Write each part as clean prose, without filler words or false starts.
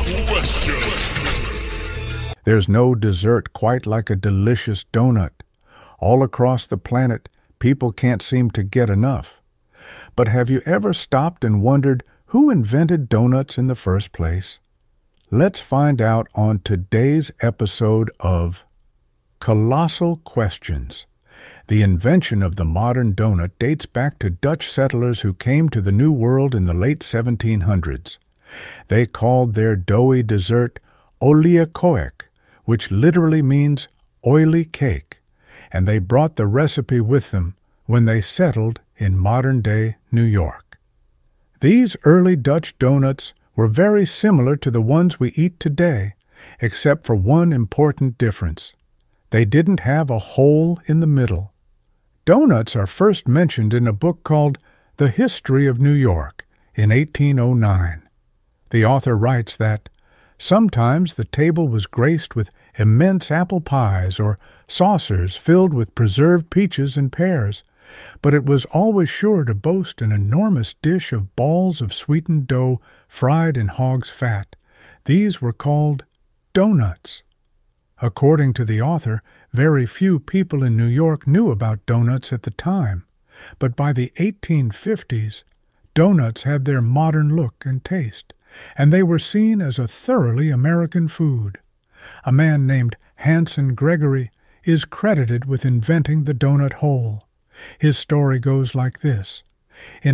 question. There's no dessert quite like a delicious donut. All across the planet, people can't seem to get enough. But have you ever stopped and wondered who invented donuts in the first place? Let's find out on today's episode of Colossal Questions. The invention of the modern donut dates back to Dutch settlers who came to the New World in the late 1700s. They called their doughy dessert oliekoek, which literally means oily cake, and they brought the recipe with them when they settled in modern-day New York. These early Dutch donuts were very similar to the ones we eat today, except for one important difference. They didn't have a hole in the middle. Donuts are first mentioned in a book called The History of New York in 1809. The author writes that sometimes the table was graced with immense apple pies or saucers filled with preserved peaches and pears, but it was always sure to boast an enormous dish of balls of sweetened dough fried in hog's fat. These were called doughnuts. According to the author, very few people in New York knew about doughnuts at the time, but by the 1850s, doughnuts had their modern look and taste, and they were seen as a thoroughly American food. A man named Hanson Gregory is credited with inventing the donut hole. His story goes like this. In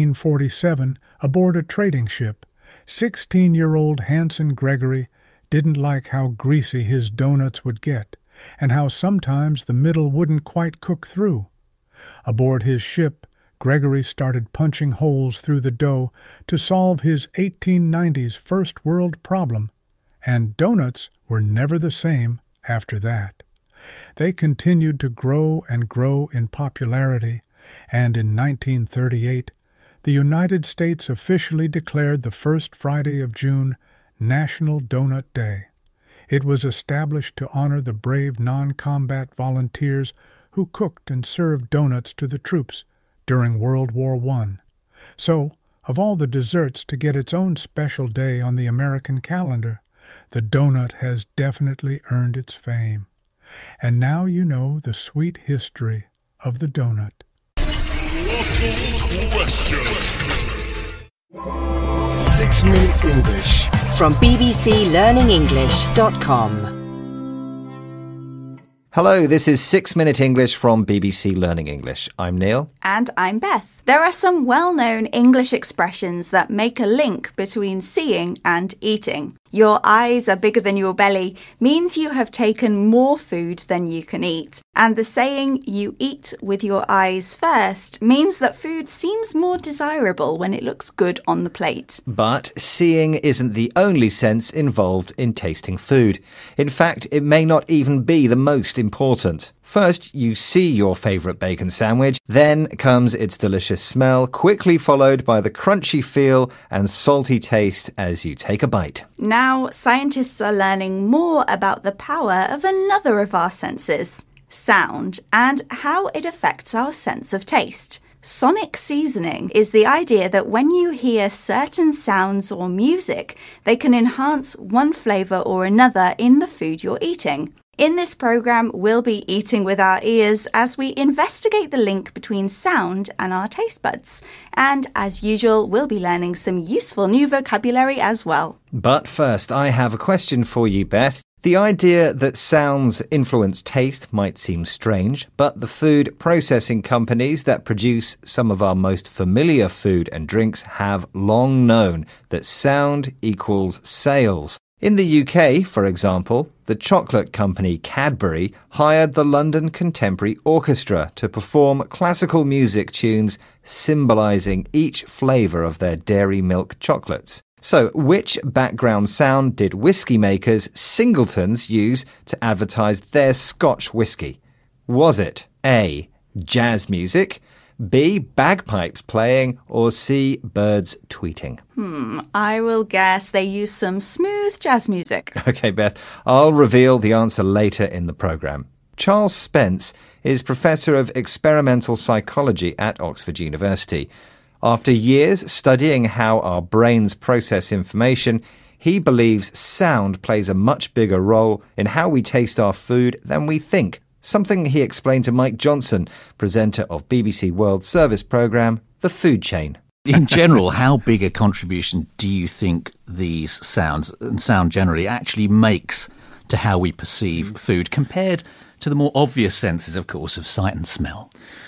1847, aboard a trading ship, 16-year-old Hanson Gregory didn't like how greasy his doughnuts would get, and how sometimes the middle wouldn't quite cook through. Aboard his ship, Gregory started punching holes through the dough to solve his 1890s first world problem, and doughnuts were never the same after that. They continued to grow and grow in popularity, and in 1938, the United States officially declared the first Friday of June National Donut Day. It was established to honor the brave non-combat volunteers who cooked and served donuts to the troops during World War I. So, of all the desserts to get its own special day on the American calendar, the donut has definitely earned its fame. And now you know the sweet history of the donut. Colossal question. 6 Minute English from bbclearningenglish.com. Hello, this is 6 Minute English from BBC Learning English. I'm Neil. And I'm Beth. There are some well-known English expressions that make a link between seeing and eating. Your eyes are bigger than your belly means you have taken more food than you can eat. And the saying, you eat with your eyes first, means that food seems more desirable when it looks good on the plate. But seeing isn't the only sense involved in tasting food. In fact, it may not even be the most important. First, you see your favourite bacon sandwich, then comes its delicious smell, quickly followed by the crunchy feel and salty taste as you take a bite. Now, scientists are learning more about the power of another of our senses, sound, and how it affects our sense of taste. Sonic seasoning is the idea that when you hear certain sounds or music, they can enhance one flavour or another in the food you're eating. In this programme, we'll be eating with our ears as we investigate the link between sound and our taste buds. And as usual, we'll be learning some useful new vocabulary as well. But first, I have a question for you, Beth. The idea that sounds influence taste might seem strange, but the food processing companies that produce some of our most familiar food and drinks have long known that sound equals sales. In the UK, for example, the chocolate company Cadbury hired the London Contemporary Orchestra to perform classical music tunes symbolising each flavour of their dairy milk chocolates. So, which background sound did whiskey makers Singletons use to advertise their Scotch whiskey? Was it A, jazz music, B, bagpipes playing, or C, birds tweeting? I will guess they use some smooth jazz music. Okay, Beth, I'll reveal the answer later in the programme. Charles Spence is Professor of Experimental Psychology at Oxford University. After years studying how our brains process information, He believes sound plays a much bigger role in how we taste our food than we think. Something he explained to Mike Johnson, presenter of BBC World Service programme The Food Chain. In general, how big a contribution do you think these sounds, and sound generally, actually makes to how we perceive food compared to the more obvious senses, of course, of sight and smell?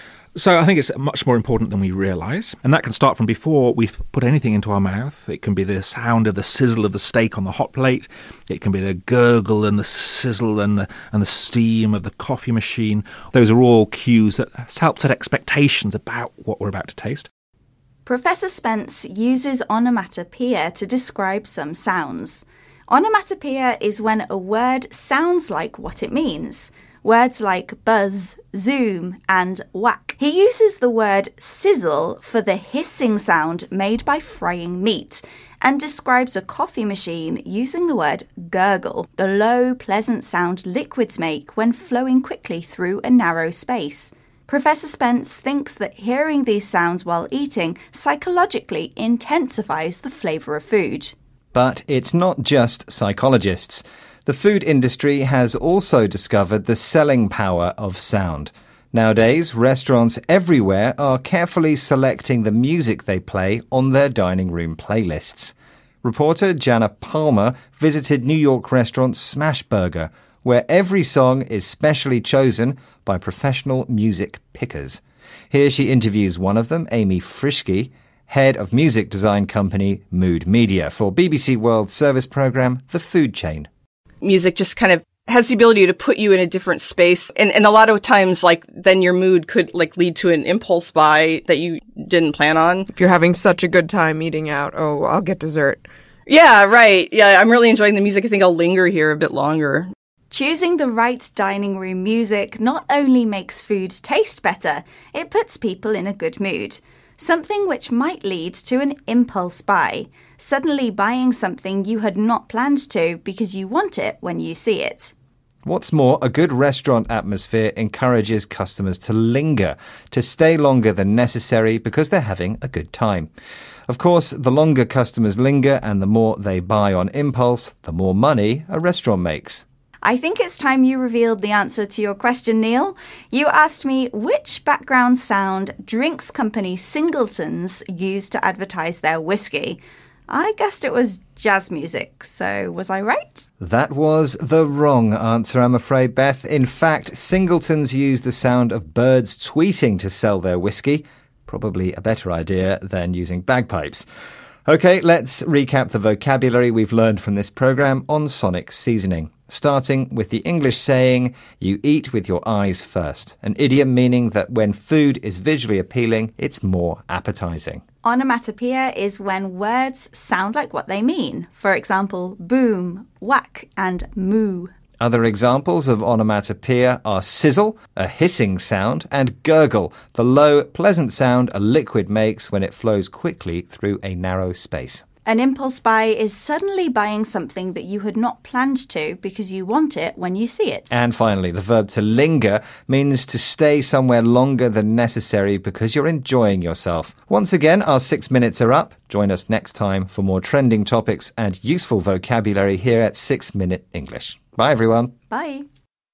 So I think it's much more important than we realise. And that can start from before we've put anything into our mouth. It can be the sound of the sizzle of the steak on the hot plate. It can be the gurgle and the sizzle and the steam of the coffee machine. Those are all cues that help set expectations about what we're about to taste. Professor Spence uses onomatopoeia to describe some sounds. Onomatopoeia is when a word sounds like what it means. Words like buzz, zoom, and whack. He uses the word sizzle for the hissing sound made by frying meat, and describes a coffee machine using the word gurgle, the low, pleasant sound liquids make when flowing quickly through a narrow space. Professor Spence thinks that hearing these sounds while eating psychologically intensifies the flavour of food. But it's not just psychologists. The food industry has also discovered the selling power of sound. Nowadays, restaurants everywhere are carefully selecting the music they play on their dining room playlists. Reporter Jana Palmer visited New York restaurant Smashburger, where every song is specially chosen by professional music pickers. Here she interviews one of them, Amy Frischke, head of music design company Mood Media, for BBC World Service programme The Food Chain. Music just kind of has the ability to put you in a different space. And a lot of times, then your mood could, lead to an impulse buy that you didn't plan on. If you're having such a good time eating out, I'll get dessert. Yeah, right. Yeah, I'm really enjoying the music. I think I'll linger here a bit longer. Choosing the right dining room music not only makes food taste better, it puts people in a good mood. Something which might lead to an impulse buy, suddenly buying something you had not planned to because you want it when you see it. What's more, a good restaurant atmosphere encourages customers to linger, to stay longer than necessary because they're having a good time. Of course, the longer customers linger and the more they buy on impulse, the more money a restaurant makes. I think it's time you revealed the answer to your question, Neil. You asked me which background sound drinks company Singleton's use to advertise their whiskey. I guessed it was jazz music, so was I right? That was the wrong answer, I'm afraid, Beth. In fact, Singleton's use the sound of birds tweeting to sell their whiskey. Probably a better idea than using bagpipes. OK, let's recap the vocabulary we've learned from this programme on sonic seasoning. Starting with the English saying, you eat with your eyes first, an idiom meaning that when food is visually appealing, it's more appetising. Onomatopoeia is when words sound like what they mean. For example, boom, whack, and moo. Other examples of onomatopoeia are sizzle, a hissing sound, and gurgle, the low, pleasant sound a liquid makes when it flows quickly through a narrow space. An impulse buy is suddenly buying something that you had not planned to because you want it when you see it. And finally, the verb to linger means to stay somewhere longer than necessary because you're enjoying yourself. Once again, our 6 minutes are up. Join us next time for more trending topics and useful vocabulary here at 6 Minute English. Bye, everyone. Bye.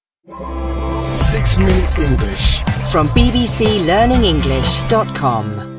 6 Minute English from bbclearningenglish.com.